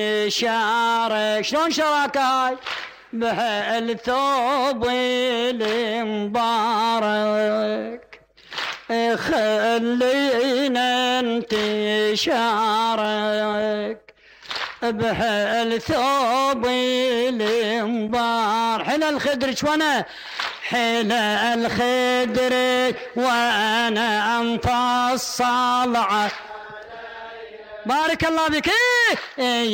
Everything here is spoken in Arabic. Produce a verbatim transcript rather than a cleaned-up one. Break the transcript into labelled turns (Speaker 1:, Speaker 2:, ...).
Speaker 1: شارك شلون شراكاي بهالثوب المبارك خلينا نتشارك بهالثوب المبارك. حلا الخدرج وانا حلا الخدرج وانا انفصل. بارك الله بك.